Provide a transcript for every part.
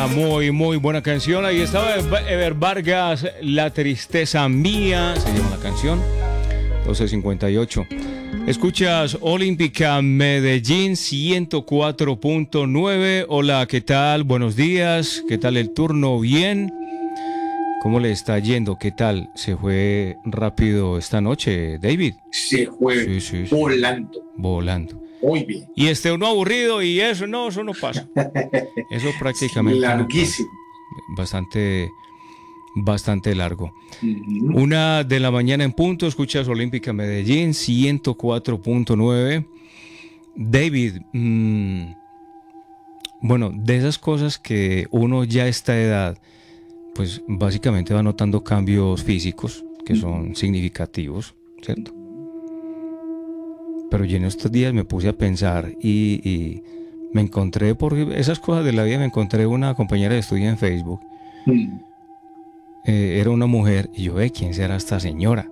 Una muy buena canción. Ahí estaba Ever Vargas, La Tristeza Mía, se llama la canción. 12:58. Escuchas Olímpica Medellín 104.9. Hola, ¿qué tal? Buenos días. ¿Qué tal el turno? ¿Bien? ¿Cómo le está yendo? ¿Qué tal? ¿Se fue rápido esta noche, David? Se fue volando. Volando. Muy bien. Y uno aburrido y eso no pasa. Eso prácticamente larguísimo. No bastante largo. 1:00 a.m. en punto, escuchas Olímpica Medellín 104.9. David, bueno, de esas cosas que uno ya a esta edad, pues básicamente va notando cambios físicos que son significativos, ¿cierto? Pero yo en estos días me puse a pensar y me encontré, por esas cosas de la vida, me encontré una compañera de estudio en Facebook. Era una mujer y yo, ¿quién será esta señora?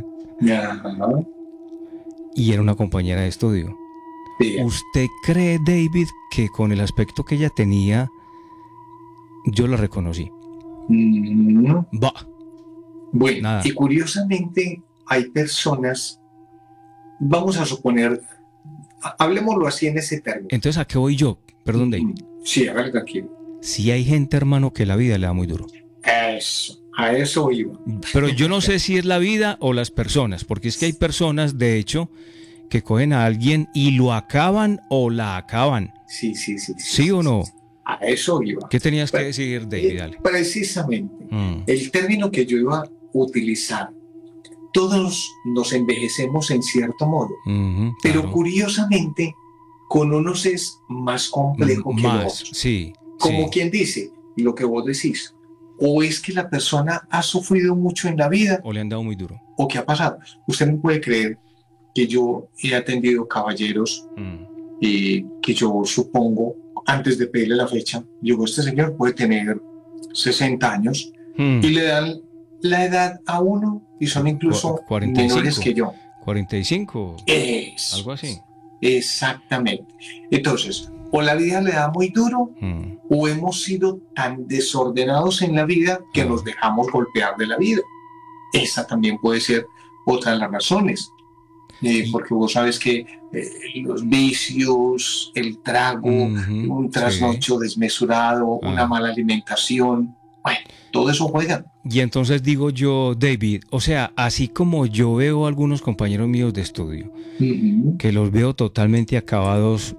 Y era una compañera de estudio. Sí. ¿Usted cree, David, que con el aspecto que ella tenía, yo la reconocí? Bueno, nada. Y curiosamente hay personas, vamos a suponer, hablemoslo así en ese término. Entonces, ¿a qué voy yo? Perdón, David. Sí, a ver, tranquilo. Si hay gente, hermano, que la vida le da muy duro. Eso, a eso iba. Pero yo no sé si es la vida o las personas, porque es que hay personas, de hecho, que cogen a alguien y lo acaban o la acaban. Sí. ¿Sí o no? A eso iba. ¿Qué tenías que decir, David? Dale. Precisamente, el término que yo iba a utilizar, todos nos envejecemos en cierto modo, pero claro. Curiosamente, con unos es más complejo que otros. Sí. Como quien dice, lo que vos decís, o es que la persona ha sufrido mucho en la vida, o le han dado muy duro, o qué ha pasado. Usted no puede creer que yo he atendido caballeros y que yo supongo, antes de pedirle la fecha, digo, este señor puede tener 60 años y le dan la edad a uno y son incluso 45, menores que yo. 45, algo así. Exactamente. Entonces, o la vida le da muy duro o hemos sido tan desordenados en la vida que nos dejamos golpear de la vida. Esa también puede ser otra de las razones. Porque vos sabes que los vicios, el trago, un trasnocho desmesurado, una mala alimentación, bueno, todo eso juega. Y entonces digo yo, David, o sea, así como yo veo a algunos compañeros míos de estudio, que los veo totalmente acabados,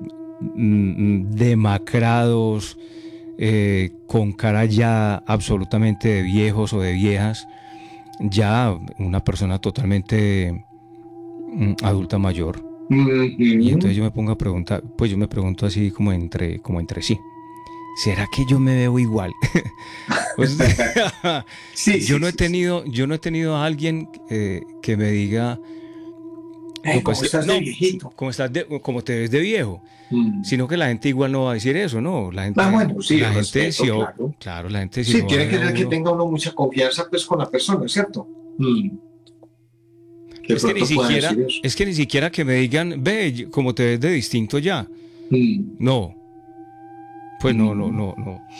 demacrados, con cara ya absolutamente de viejos o de viejas, ya una persona totalmente adulta mayor. Y entonces yo me pongo a preguntar, pues yo me pregunto así como entre sí, ¿será que yo me veo igual? Pues, yo no he tenido a alguien que me diga ¿cómo estás de viejito? Como te ves de viejo. Sino que la gente igual no va a decir eso, ¿no? La gente, bueno, sí, la gente respeto, claro, la gente sí tiene que ser que tenga uno mucha confianza pues con la persona, ¿cierto? Es que ni siquiera que me digan, ve, como te ves de distinto ya. No. Pues no.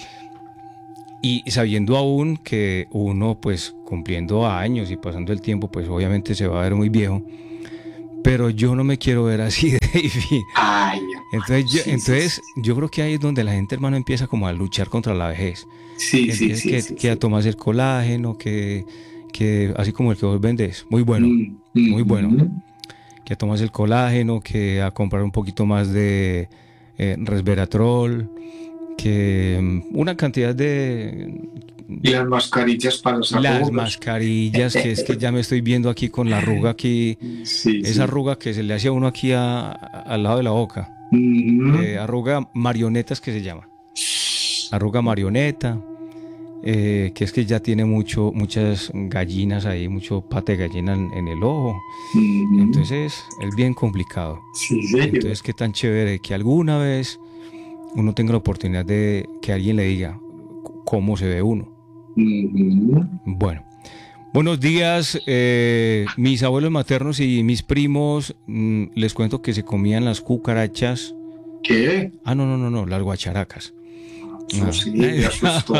Y sabiendo aún que uno, pues, cumpliendo años y pasando el tiempo, pues, obviamente se va a ver muy viejo. Pero yo no me quiero ver así, David. Entonces, yo creo que ahí es donde la gente, hermano, empieza como a luchar contra la vejez. Que a tomarse el colágeno, que así como el que vos vendés, muy bueno, muy bueno, que a tomarse el colágeno, que a comprar un poquito más de resveratrol, que una cantidad de... Y las mascarillas para los arrugas. Las mascarillas, que es que ya me estoy viendo aquí con la arruga aquí, esa arruga que se le hace a uno aquí al lado de la boca, arruga marionetas que se llama, arruga marioneta. Que es que ya tiene muchas gallinas ahí, mucho pate de gallina en el ojo. Entonces es bien complicado. Entonces qué tan chévere que alguna vez uno tenga la oportunidad de que alguien le diga cómo se ve uno. Bueno, buenos días. Mis abuelos maternos y mis primos, les cuento que se comían las cucarachas. ¿Qué? No, las guacharacas. Eso sí, me asustó.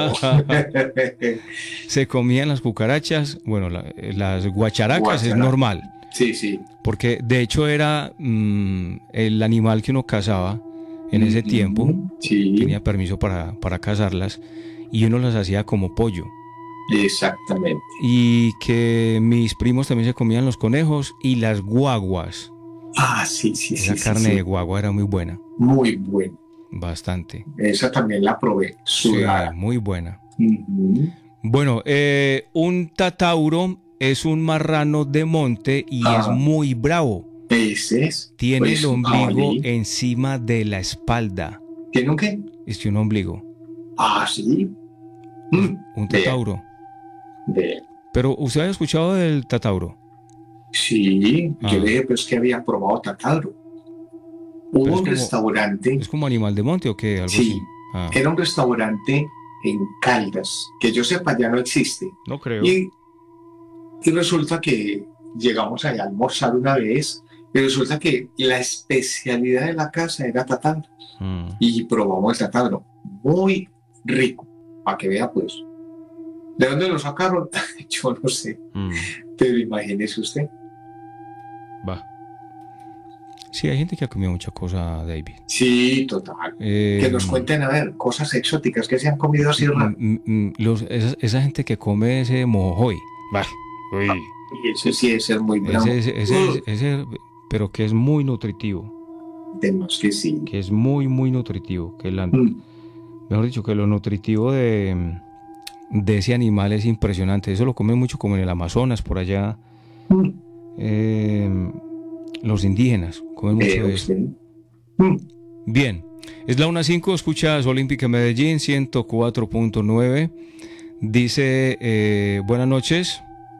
Se comían las cucarachas, bueno, las guacharacas es normal. Sí, sí. Porque de hecho era el animal que uno cazaba en ese tiempo. Sí. Tenía permiso para cazarlas y uno las hacía como pollo. Exactamente. Y que mis primos también se comían los conejos y las guaguas. Ah, sí, sí, sí. Esa carne de guagua era muy buena. Muy buena. Bastante. Esa también la probé. Sudada. Sí, muy buena. Bueno, un tatauro es un marrano de monte y es muy bravo. Ese es. Tiene pues, el ombligo encima de la espalda. ¿Tiene un qué? Es un ombligo. Ah, sí. Un tatauro. Pero, ¿usted ha escuchado del tatauro? Sí, yo le dije pues que había probado tatauro. Hubo un restaurante. ¿Es como animal de monte o qué? ¿Algo sí, así? Era un restaurante en Caldas, que yo sepa ya no existe. No creo. Y resulta que llegamos allá a almorzar una vez y resulta que la especialidad de la casa era tatauro. Y probamos el tatauro. Muy rico, para que vea pues. ¿De dónde lo sacaron? Yo no sé. Pero imagínese usted. Va. Sí, hay gente que ha comido mucha cosa, David. Sí, total. Que nos cuenten, a ver, cosas exóticas que se han comido así raro. Esa gente que come ese mojojoy. Va. Ese sí es ser muy bravo. Ese, pero que es muy nutritivo. Tenemos que sí. Que es muy, muy nutritivo. Que mejor dicho, que lo nutritivo de ese animal es impresionante. Eso lo comen mucho como en el Amazonas, por allá. Los indígenas comen mucho de eso. Bien, es la 1:05, escuchas Olímpica Medellín 104.9. Dice, buenas noches.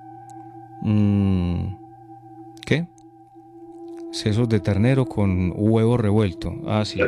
¿Qué? Sesos de ternero con huevo revuelto. Ah, sí.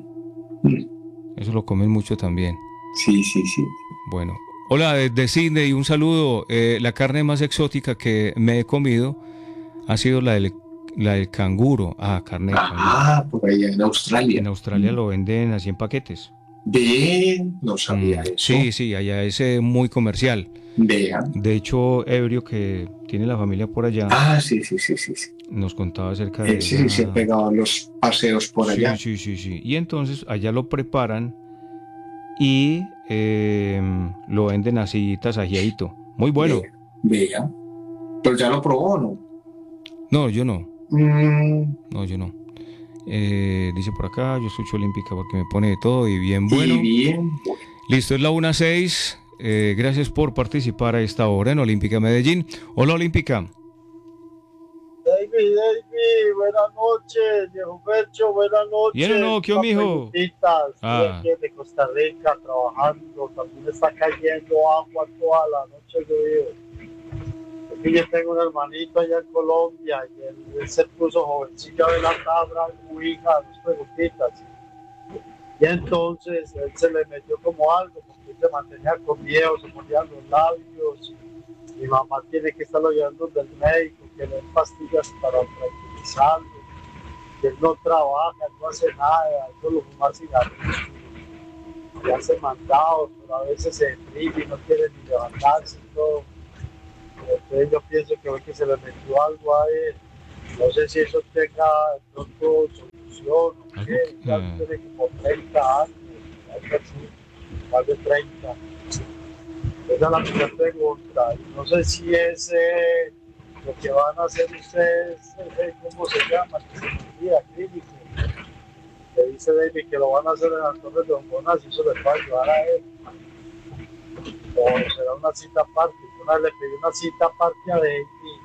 Eso lo comen mucho también. Sí. Bueno. Hola, desde Sydney, un saludo. La carne más exótica que me he comido ha sido la del canguro. Carne de canguro. Por allá en Australia. En Australia lo venden así en paquetes. Bien, no sabía eso. Sí, allá es muy comercial. Vean. De hecho, Ebrio, que tiene la familia por allá. Sí. Nos contaba acerca de sí, se pegaban los paseos por allá. Sí. Y entonces allá lo preparan y lo venden así tasajeadito. Muy bueno. Vea. Pero ya lo probó, ¿no? No, yo no. No, yo no. Dice por acá, yo escucho Olímpica porque me pone de todo y bien bueno. Bien. Listo, es la 1:06. Gracias por participar a esta hora en Olímpica Medellín. Hola, Olímpica. David, buenas noches, viejo Fercho, buenas noches. ¿Y no, qué mijo? Estoy aquí de Costa Rica trabajando, también está cayendo agua toda la noche llovido. Aquí yo tengo un hermanito allá en Colombia y él se puso jovencillo de la tabla, muy hija, 2 preguntitas. Y entonces él se le metió como algo, porque él se mantenía con miedo, se ponía los labios. Mi mamá tiene que estarlo llevando del médico, que le den pastillas para tranquilizarlo. Y él no trabaja, no hace nada, solo fumar cigarrillos. Y hace mandados, pero a veces se deprime y no quiere ni levantarse y todo. Entonces yo pienso que hoy que se le metió algo a él, no sé si eso tenga de pronto solución o qué, ya tiene como 30 años, algo así, más de 30. Esa es la primera pregunta. No sé si es lo que van a hacer ustedes, ¿cómo se llama? Clínico. Le dice David que lo van a hacer en las Torres de Don Bonaz y eso le va a ayudar a él. O será una cita aparte. Una vez le pedí una cita aparte a David